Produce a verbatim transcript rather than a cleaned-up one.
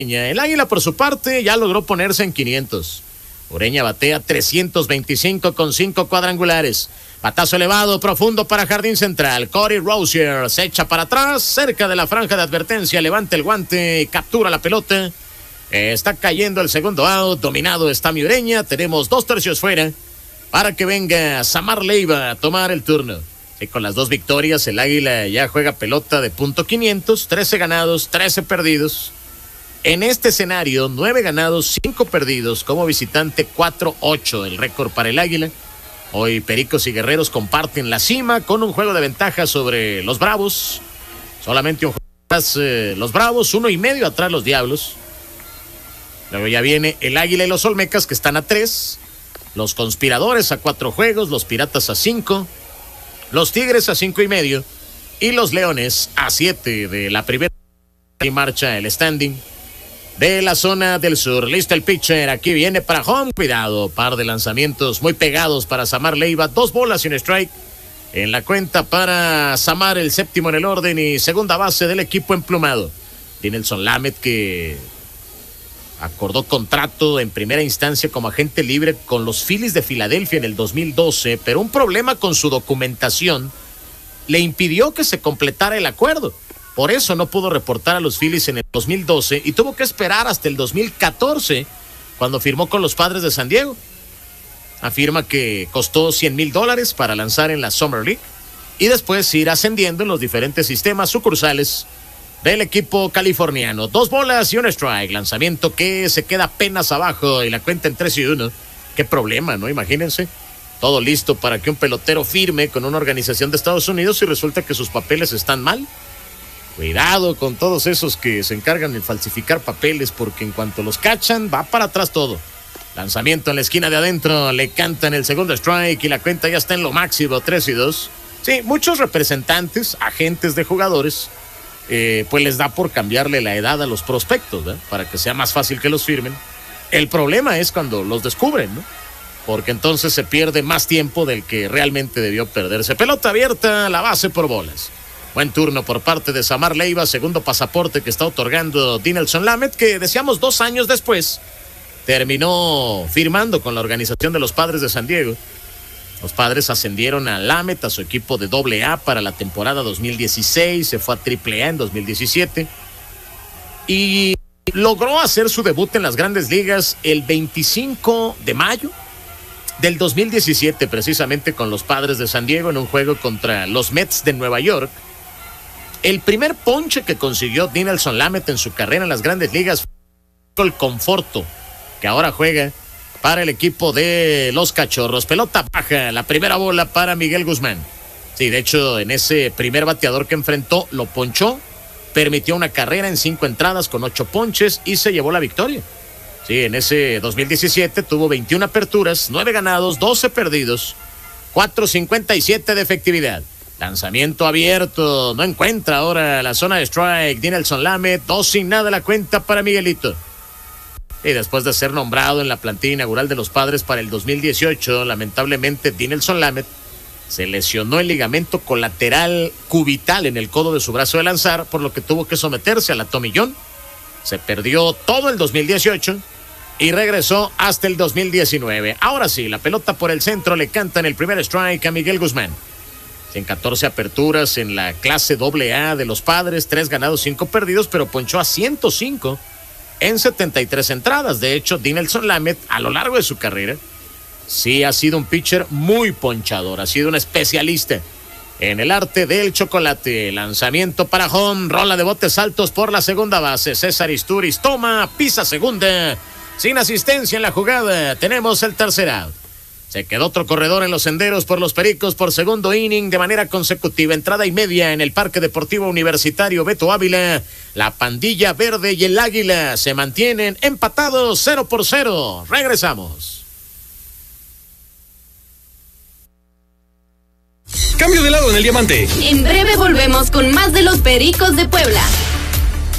El Águila, por su parte, ya logró ponerse en quinientos. Ureña batea trescientos veinticinco con cinco cuadrangulares. Batazo elevado, profundo para jardín central. Cody Rozier se echa para atrás, cerca de la franja de advertencia, levanta el guante, captura la pelota. Está cayendo el segundo out, dominado está mi Ureña. Tenemos dos tercios fuera para que venga Samar Leiva a tomar el turno. Y con las dos victorias, el Águila ya juega pelota de punto quinientos, trece ganados, trece perdidos. En este escenario, nueve ganados, cinco perdidos, como visitante cuatro ocho el récord para el Águila. Hoy Pericos y Guerreros comparten la cima con un juego de ventaja sobre los Bravos. Solamente un juego atrás eh, los Bravos, uno y medio atrás los Diablos. Luego ya viene el Águila y los Olmecas, que están a tres. Los Conspiradores a cuatro juegos, los Piratas a cinco. Los Tigres a cinco y medio. Y los Leones a siete de la primera. Y marcha el standing de la zona del sur. Listo el pitcher, aquí viene para home. Cuidado, par de lanzamientos muy pegados para Samar Leiva. Dos bolas y un strike en la cuenta para Samar, el séptimo en el orden y segunda base del equipo emplumado. Dinelson Lamet, que acordó contrato en primera instancia como agente libre con los Phillies de Filadelfia en el dos mil doce, pero un problema con su documentación le impidió que se completara el acuerdo. Por eso no pudo reportar a los Phillies en el dos mil doce y tuvo que esperar hasta el dos mil catorce, cuando firmó con los Padres de San Diego. Afirma que costó cien mil dólares para lanzar en la Summer League y después ir ascendiendo en los diferentes sistemas sucursales del equipo californiano. Dos bolas y un strike. Lanzamiento que se queda apenas abajo y la cuenta en tres y uno. Qué problema, ¿no? Imagínense. Todo listo para que un pelotero firme con una organización de Estados Unidos y resulta que sus papeles están mal. Cuidado con todos esos que se encargan de falsificar papeles, porque en cuanto los cachan, va para atrás todo. Lanzamiento en la esquina de adentro, le cantan el segundo strike y la cuenta ya está en lo máximo, tres y dos. Sí, muchos representantes, agentes de jugadores, eh, pues les da por cambiarle la edad a los prospectos, ¿verdad? Para que sea más fácil que los firmen. El problema es cuando los descubren, ¿no? Porque entonces se pierde más tiempo del que realmente debió perderse. Pelota abierta, la base por bolas. Buen turno por parte de Samar Leiva, segundo pasaporte que está otorgando Dinelson Lamet, que decíamos dos años después terminó firmando con la organización de los Padres de San Diego. Los Padres ascendieron a Lamet, a su equipo de doble A para la temporada dos mil dieciséis, se fue a triple A en dos mil diecisiete y logró hacer su debut en las Grandes Ligas el veinticinco de mayo del dos mil diecisiete, precisamente con los Padres de San Diego en un juego contra los Mets de Nueva York. El primer ponche que consiguió Dinelson Lamet en su carrera en las Grandes Ligas fue el Conforto, que ahora juega para el equipo de los Cachorros. Pelota baja, la primera bola para Miguel Guzmán. Sí, de hecho, en ese primer bateador que enfrentó, lo ponchó, permitió una carrera en cinco entradas con ocho ponches y se llevó la victoria. Sí, en ese dos mil diecisiete tuvo veintiuna aperturas, nueve ganados, doce perdidos, cuatro cincuenta y siete de efectividad. Lanzamiento abierto, no encuentra ahora la zona de strike. Dinelson Lamet, dos sin nada la cuenta para Miguelito. Y después de ser nombrado en la plantilla inaugural de los Padres para el dos mil dieciocho, lamentablemente Dinelson Lamet se lesionó el ligamento colateral cubital en el codo de su brazo de lanzar, por lo que tuvo que someterse a la tomillón. Se perdió todo el dos mil dieciocho y regresó hasta el dos mil diecinueve. Ahora sí, la pelota por el centro, le cantan el primer strike a Miguel Guzmán. En catorce aperturas en la clase doble A de los Padres, tres ganados, cinco perdidos, pero ponchó a ciento cinco en setenta y tres entradas. De hecho, Dinelson Lamet, a lo largo de su carrera, sí ha sido un pitcher muy ponchador, ha sido un especialista en el arte del chocolate. Lanzamiento para home, rola de botes altos por la segunda base. César Isturiz toma, pisa segunda, sin asistencia en la jugada. Tenemos el tercer out. Se quedó otro corredor en los senderos por los Pericos por segundo inning de manera consecutiva. Entrada y media en el Parque Deportivo Universitario Beto Ávila. La pandilla verde y el Águila se mantienen empatados cero por cero. Regresamos. Cambio de lado en el diamante. En breve volvemos con más de los Pericos de Puebla.